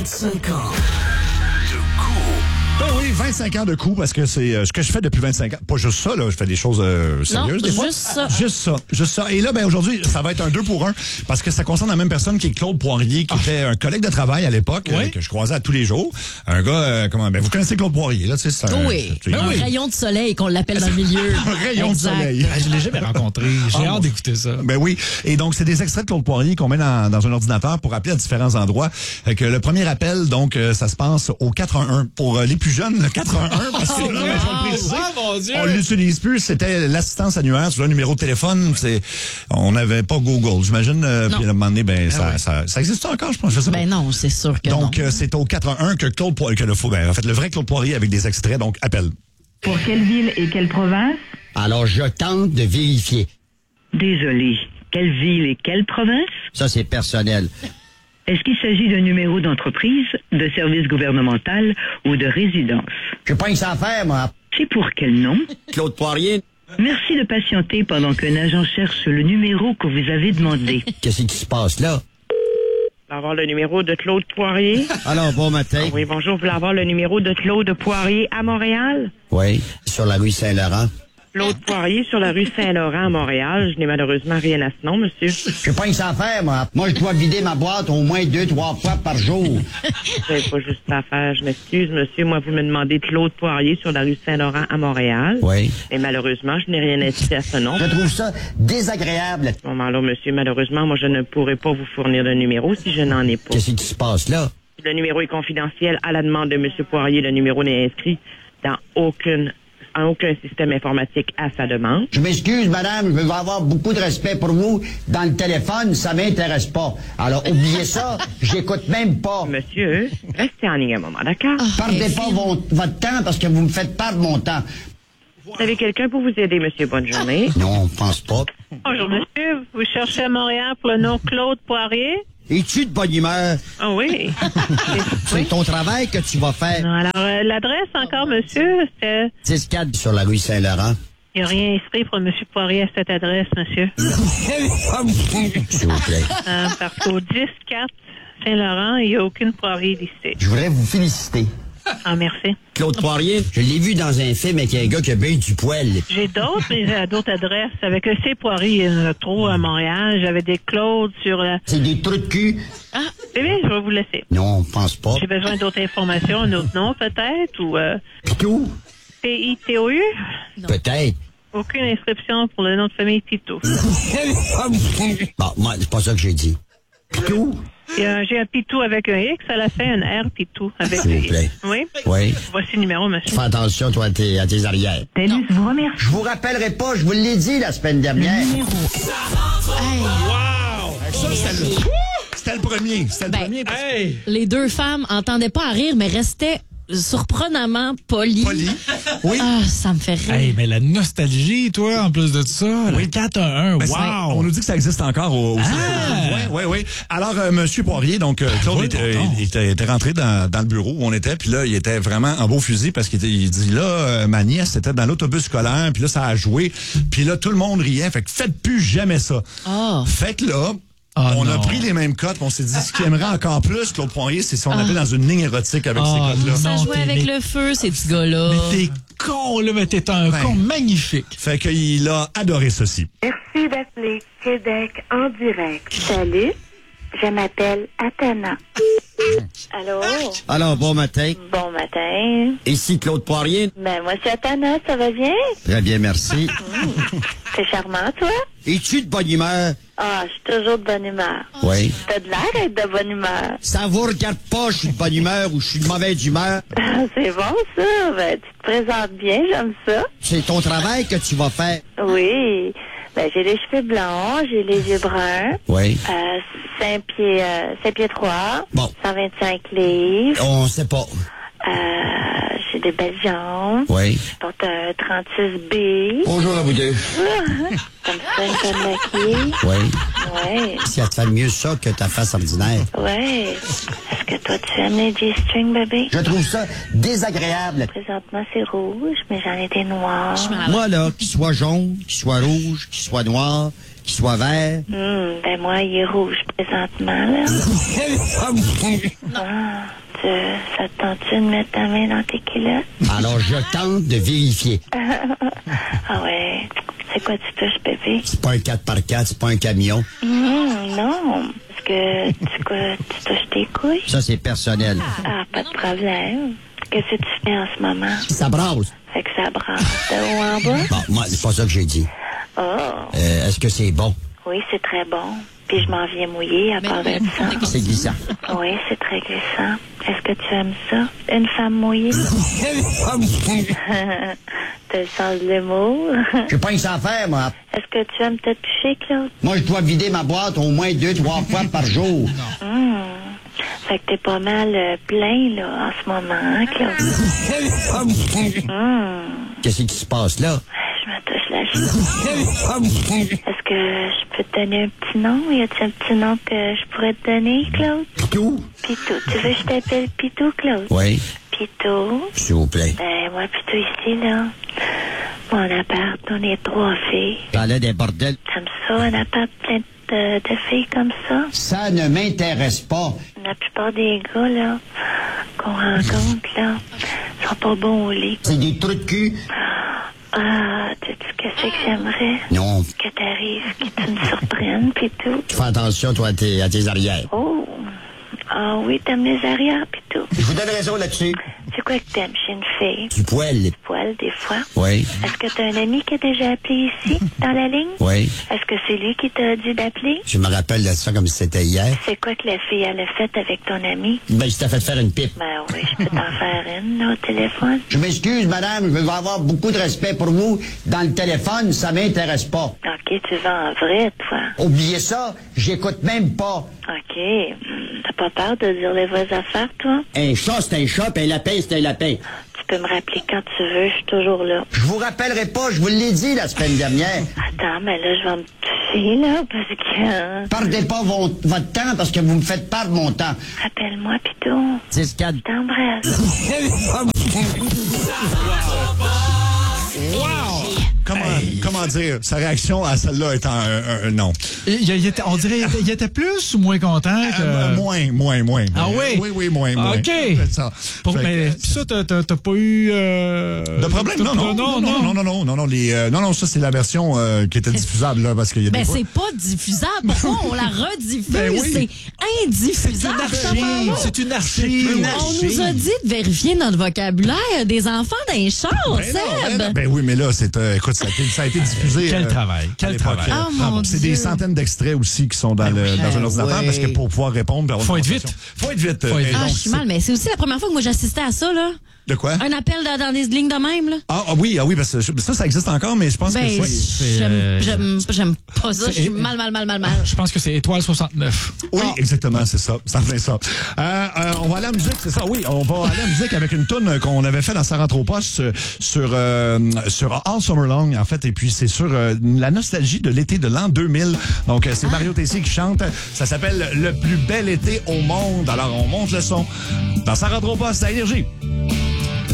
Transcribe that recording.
25 ans. Ben oui, 25 ans de coup, parce que c'est ce que je fais depuis 25 ans. Pas juste ça, là, je fais des choses sérieuses Non, des fois. Juste ça. Et là, ben aujourd'hui, ça va être un 2 pour 1, parce que ça concerne la même personne qui est Claude Poirier, qui était un collègue de travail à l'époque, que je croisais à tous les jours. Un gars, vous connaissez Claude Poirier, là, tu sais, c'est un rayon de soleil qu'on l'appelle dans le milieu. Un rayon de soleil. Je l'ai jamais rencontré. J'ai hâte d'écouter ça. Ben oui. Et donc, c'est des extraits de Claude Poirier qu'on met dans un ordinateur pour appeler à différents endroits. Que le premier appel, donc, ça se passe au 411. Pour les plus jeunes, le 411, parce que là, je vais le préciser, mon Dieu. on l'utilise plus. C'était l'assistance annuaire sur un numéro de téléphone. On n'avait pas Google, j'imagine. Puis à un moment donné, ça existe encore, je pense. Je sais pas. Ben non, c'est sûr que donc, non. c'est au 411 que Claude Poirier, le vrai Claude Poirier avec des extraits, donc appelle. Pour quelle ville et quelle province? Alors, je tente de vérifier. Désolé. Quelle ville et quelle province? Ça, c'est personnel. Est-ce qu'il s'agit d'un numéro d'entreprise, de service gouvernemental ou de résidence? Je pas que ça à faire, moi. C'est pour quel nom? Claude Poirier. Merci de patienter pendant qu'un agent cherche le numéro que vous avez demandé. Qu'est-ce qui se passe là? Avoir le numéro de Claude Poirier. Alors, bon matin. Oui, bonjour. Vous voulez avoir le numéro de Claude Poirier à Montréal? Oui, sur la rue Saint-Laurent. Claude Poirier sur la rue Saint-Laurent à Montréal. Je n'ai malheureusement rien à ce nom, monsieur. Je pas que ça à faire, moi. Moi, je dois vider ma boîte au moins 2-3 fois par jour. Vous n'avez pas juste ça à faire. Je m'excuse, monsieur. Moi, vous me demandez Claude Poirier sur la rue Saint-Laurent à Montréal. Oui. Et malheureusement, je n'ai rien inscrit à ce nom. Je trouve ça désagréable. À ce moment-là, monsieur, malheureusement, moi, je ne pourrai pas vous fournir de numéro si je n'en ai pas. Qu'est-ce qui se passe là? Le numéro est confidentiel. À la demande de monsieur Poirier, le numéro n'est inscrit dans aucun système informatique à sa demande. Je m'excuse, madame, je veux avoir beaucoup de respect pour vous. Dans le téléphone, ça m'intéresse pas. Alors, oubliez ça, j'écoute même pas. Monsieur, restez en ligne un moment, d'accord? Perdez pas votre temps parce que vous me faites perdre mon temps. Vous avez quelqu'un pour vous aider, monsieur? Bonne journée. Non, on pense pas. Bonjour, monsieur. Vous cherchez à Montréal pour le nom Claude Poirier? Es-tu de bonne humeur? Ah oui. C'est ton travail que tu vas faire. Non, alors, l'adresse encore, monsieur, c'est... 10-4 sur la rue Saint-Laurent. Il n'y a rien inscrit pour monsieur Poirier à cette adresse, monsieur. S'il vous plaît. Parce qu'au 10-4 Saint-Laurent, il n'y a aucune Poirier listée. Je voudrais vous féliciter. Ah, merci. Claude Poirier, je l'ai vu dans un film avec un gars qui a bien du poil. J'ai d'autres, mais j'ai d'autres adresses. Avec le C. Poirier, il y en a trop à Montréal. J'avais des Claude sur la... C'est des trous de cul. Ah, c'est bien, je vais vous laisser. Non, on pense pas. J'ai besoin d'autres informations, un autre nom peut-être, ou... Pitou? P-I-T-O-U? Peut-être. Aucune inscription pour le nom de famille Tito. Bon, moi, c'est pas ça que j'ai dit. Pitou? J'ai un Pitou avec un X, à la fin, un R Pitou avec S'il un vous X. plaît. Oui? Oui. Voici le numéro, monsieur. Fais attention, toi, à tes arrières. Tennis vous remercie. Je vous rappellerai pas, je vous l'ai dit la semaine dernière. C'était le premier. Les deux femmes entendaient pas à rire, mais restaient surprenamment polies. Oui. Ah, ça me fait rire. Hey, mais la nostalgie, toi, en plus de ça, le 4-1-1, Ben, wow! on nous dit que ça existe encore aux Oui. Alors, Monsieur Poirier, donc, Claude était rentré dans le bureau où on était, puis là, il était vraiment en beau fusil parce qu'il dit, là, ma nièce était dans l'autobus scolaire, puis là, ça a joué, puis là, tout le monde riait, fait que faites plus jamais ça. Oh. Fait que là, on a pris les mêmes cotes, on s'est dit, ce qu'il aimerait encore plus, Claude Poirier, c'est si on appelait dans une ligne érotique avec ces cotes-là. Ça Non, jouait t'es avec né- le feu, ces petits gars-là. Mais t'es con, là, mais t'es un con magnifique. Fait qu'il a adoré ceci. Merci d'appeler Québec en direct. Salut, je m'appelle Athéna. Allô? Alors, bon matin. Bon matin. Ici Claude Poirier. Ben, moi, c'est Athéna, ça va bien? Très bien, merci. C'est charmant, toi? Es-tu de bonne humeur? Ah, je suis toujours de bonne humeur. Oui. T'as de l'air d'être de bonne humeur. Ça vous regarde pas, je suis de bonne humeur ou je suis de mauvaise humeur. C'est bon, ça. Ben, tu te présentes bien, j'aime ça. C'est ton travail que tu vas faire. Oui. Ben, j'ai les cheveux blonds, j'ai les yeux bruns. Oui. 5 pieds 3. Bon. 125 livres. On sait pas. J'ai des belles jambes. Oui. Je porte un 36B. Bonjour à vous deux. Comme ça, une bonne maquillée. Oui. Ouais. Si elle te fait mieux ça que ta face ordinaire. Ouais. Est-ce que toi, tu aimes les G-string, bébé? Je trouve ça désagréable. Présentement, c'est rouge, mais j'en ai des noirs. Moi, là, qu'il soit jaune, qu'il soit rouge, qu'il soit noir, Qu'il soit vert? Ben moi, il est rouge présentement, là. Ça te tente-tu de mettre ta main dans tes culottes? Alors, je tente de vérifier. Ah ouais. C'est quoi tu touches, bébé? C'est pas un 4x4, c'est pas un camion. Non. Est-ce que tu touches tes couilles? Ça, c'est personnel. Ah, pas de problème. Qu'est-ce que tu fais en ce moment? Ça brasse. Fait que ça brasse de haut en bas? Bon, moi, c'est pas ça que j'ai dit. Oh. Est-ce que c'est bon? Oui, c'est très bon. Puis je m'en viens mouiller à part de ça. C'est glissant. Oui, c'est très glissant. Est-ce que tu aimes ça? Une femme mouillée? T'as le sens de l'humour? J'ai pas que ça à faire, moi. Est-ce que tu aimes te toucher, Claude? Moi, je dois vider ma boîte au moins 2-3 fois par jour. Fait que t'es pas mal plein, là, en ce moment, hein, Claude? Qu'est-ce qui se passe là? Je me touche la cheville. Est-ce que je peux te donner un petit nom? Y a-t-il un petit nom que je pourrais te donner, Claude? Pitou? Pitou. Tu veux que je t'appelle Pitou, Claude? Oui. Pitou. S'il vous plaît. Ben, moi, Pitou, ici, là. Mon appart, on est 3 filles. T'en as des bordels. Comme ça, un appart plein de filles comme ça. Ça ne m'intéresse pas. La plupart des gars, là, qu'on rencontre, là, sont pas bons au lit. C'est des trous de cul. Ah, tu sais ce que c'est que j'aimerais? Non. Que t'arrives, que tu me surprennes, pis tout. Fais attention, toi, à tes arrières. Oh! Ah oui, t'aimes les arrières, pis tout. Je vous donne raison là-dessus. C'est quoi que t'aimes chez une fille? Du poil. Du poil, des fois. Oui. Est-ce que t'as un ami qui a déjà appelé ici, dans la ligne? Oui. Est-ce que c'est lui qui t'a dit d'appeler? Je me rappelle de ça comme si c'était hier. C'est quoi que la fille, elle a fait avec ton ami? Ben, je t'ai fait faire une pipe. Ben oui, je peux t'en faire une, là, au téléphone. Je m'excuse, madame, je vais avoir beaucoup de respect pour vous. Dans le téléphone, ça m'intéresse pas. OK, tu vas en vrai, toi. Oubliez ça, j'écoute même pas. OK. T'as pas peur de dire les vraies affaires, toi? Un chat, c'est un chat, puis un lapin, c'est un lapin. Tu peux me rappeler quand tu veux, je suis toujours là. Je vous rappellerai pas, je vous l'ai dit la semaine dernière. Attends, mais là, je vais me toucher, là, parce que... Perdez pas votre temps, parce que vous me faites perdre mon temps. Rappelle-moi, Pitou. 10-4. Je t'embrasse. Comment dire? Sa réaction à celle-là étant un non. On dirait qu'il était plus ou moins content que... Moins. Ah oui? Oui, moins. OK. Ça. Mais ça, t'as pas eu... de problème? Non, ça, c'est la version qui était diffusable, là, parce qu'il y a des fois... c'est pas diffusable. Pourquoi on la rediffuse? Ben oui. C'est indiffusable. C'est une archive. On nous a dit de vérifier notre vocabulaire des enfants d'un char, Seb. Ben oui, mais là, écoute, ça a été diffusé. Quel travail. Ah, mon c'est Dieu. des centaines d'extraits aussi qui sont dans un ordinateur parce que pour pouvoir répondre... Faut être vite. Faut être vite. Ah, je suis mal, mais c'est aussi la première fois que moi j'assistais à ça, là. De quoi? Un appel dans des lignes de même, là. Ah oui, parce que ça existe encore, mais je pense que j'aime pas ça. Je suis mal. Je pense que c'est Étoile 69. Oui, exactement, c'est ça. Ça fait ça. On va aller à la musique, c'est ça. Oui, on va aller à la musique avec une toune qu'on avait fait dans Sa rentre au poste sur All Summer Long, en fait. Et puis, c'est sur la nostalgie de l'été de l'an 2000. Donc, c'est Mario Tessier qui chante. Ça s'appelle Le plus bel été au monde. Alors, on monte le son dans Sa rentre au poste à Énergie.